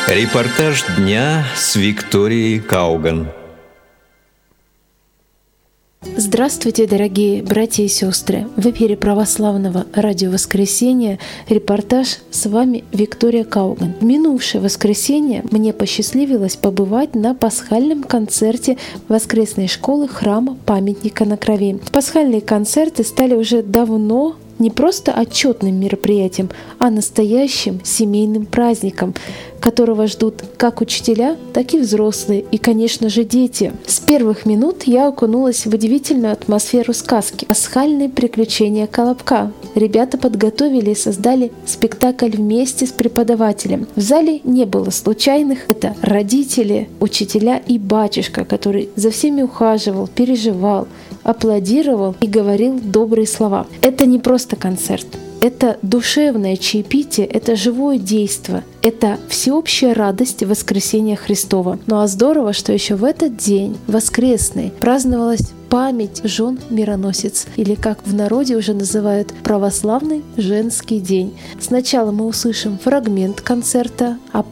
Репортаж дня с Викторией Кауган. Здравствуйте, дорогие братья и сестры! В эфире православного радио «Воскресенье» репортаж, с вами Виктория Кауган. В минувшее воскресенье мне посчастливилось побывать на пасхальном концерте воскресной школы храма Памятника на Крови. Пасхальные концерты стали уже давно не просто отчетным мероприятием, а настоящим семейным праздником, которого ждут как учителя, так и взрослые и, конечно же, дети. С первых минут я окунулась в удивительную атмосферу сказки «Пасхальные приключения Колобка». Ребята подготовили и создали спектакль вместе с преподавателем. В зале не было случайных. Это родители, учителя и батюшка, который за всеми ухаживал, переживал, аплодировал и говорил добрые слова. Это не просто концерт. Это душевное чаепитие, это живое действо, это всеобщая радость воскресения Христова. Ну а здорово, что еще в этот день, воскресный, праздновалась память жен мироносец, или как в народе уже называют православный женский день. Сначала мы услышим фрагмент концерта, а